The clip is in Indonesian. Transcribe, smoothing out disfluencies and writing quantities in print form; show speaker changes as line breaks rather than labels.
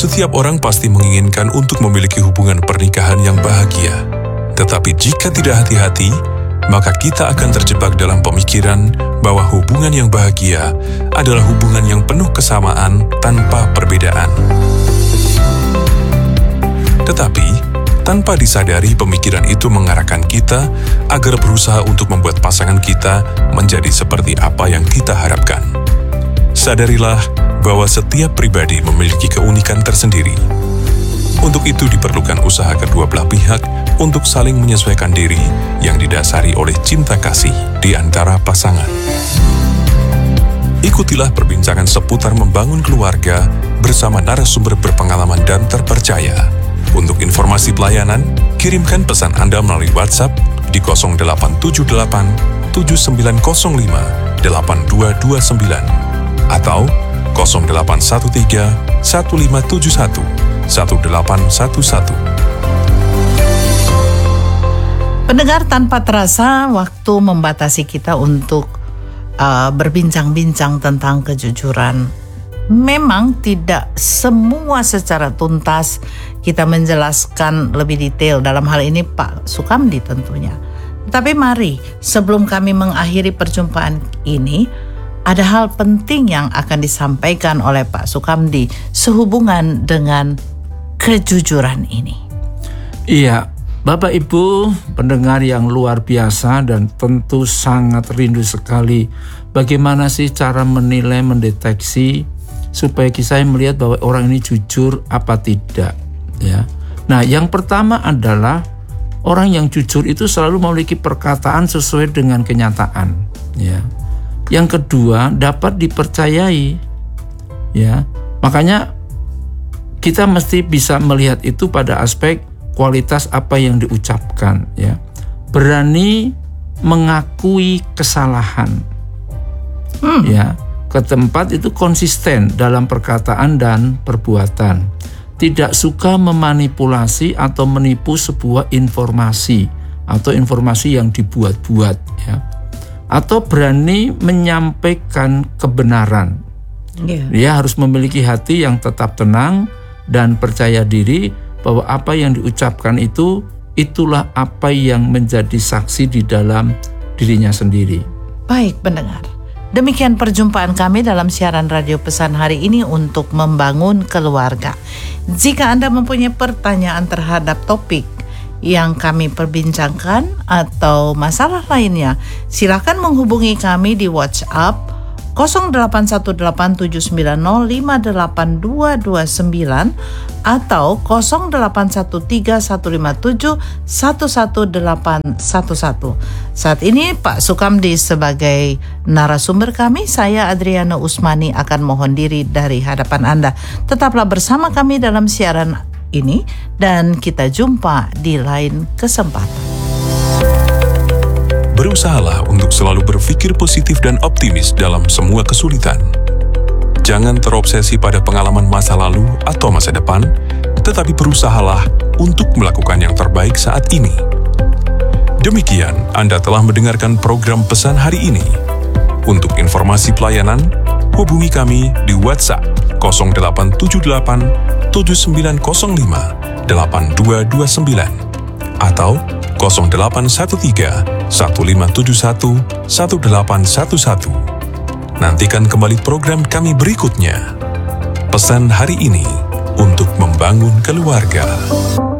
Setiap orang pasti menginginkan untuk memiliki hubungan pernikahan yang bahagia. Tetapi jika tidak hati-hati, maka kita akan terjebak dalam pemikiran bahwa hubungan yang bahagia adalah hubungan yang penuh kesamaan tanpa perbedaan. Tetapi, tanpa disadari pemikiran itu mengarahkan kita agar berusaha untuk membuat pasangan kita menjadi seperti apa yang kita harapkan. Sadarilah bahwa setiap pribadi memiliki keunikan tersendiri. Untuk itu diperlukan usaha kedua belah pihak untuk saling menyesuaikan diri yang didasari oleh cinta kasih di antara pasangan. Ikutilah perbincangan seputar membangun keluarga bersama narasumber berpengalaman dan terpercaya. Untuk informasi pelayanan, kirimkan pesan Anda melalui WhatsApp di 0878 7905 8229 atau 0813 1571 1811.
Pendengar, tanpa terasa waktu membatasi kita untuk berbincang-bincang tentang kejujuran. Memang tidak semua secara tuntas kita menjelaskan lebih detail, dalam hal ini Pak Sukamdi tentunya. Tapi mari, sebelum kami mengakhiri perjumpaan ini, ada hal penting yang akan disampaikan oleh Pak Sukamdi sehubungan dengan kejujuran ini.
Iya, Bapak Ibu pendengar yang luar biasa, dan tentu sangat rindu sekali bagaimana sih cara menilai, mendeteksi supaya saya melihat bahwa orang ini jujur apa tidak, ya. Nah, yang pertama adalah orang yang jujur itu selalu memiliki perkataan sesuai dengan kenyataan, ya. Yang kedua, dapat dipercayai, ya. Makanya kita mesti bisa melihat itu pada aspek kualitas apa yang diucapkan, ya. Berani mengakui kesalahan, ya. Ke tempat itu konsisten dalam perkataan dan perbuatan. Tidak suka memanipulasi atau menipu sebuah informasi atau informasi yang dibuat-buat, ya. Atau berani menyampaikan kebenaran. Dia harus memiliki hati yang tetap tenang dan percaya diri bahwa apa yang diucapkan itulah apa yang menjadi saksi di dalam dirinya sendiri.
Baik pendengar, demikian perjumpaan kami dalam siaran radio pesan hari ini untuk membangun keluarga. Jika Anda mempunyai pertanyaan terhadap topik yang kami perbincangkan atau masalah lainnya, silakan menghubungi kami di WhatsApp 081879058229 atau 081315711811. Saat ini Pak Sukamdi sebagai narasumber kami, saya Adriana Usmani akan mohon diri dari hadapan Anda. Tetaplah bersama kami dalam siaran ini dan kita jumpa di lain kesempatan.
Berusahalah untuk selalu berpikir positif dan optimis dalam semua kesulitan. Jangan terobsesi pada pengalaman masa lalu atau masa depan, tetapi berusahalah untuk melakukan yang terbaik saat ini. Demikian, Anda telah mendengarkan program pesan hari ini. Untuk informasi pelayanan, hubungi kami di WhatsApp 0878 7905 8229 atau 0813 1571 1811. Nantikan kembali program kami berikutnya. Pesan hari ini untuk membangun keluarga.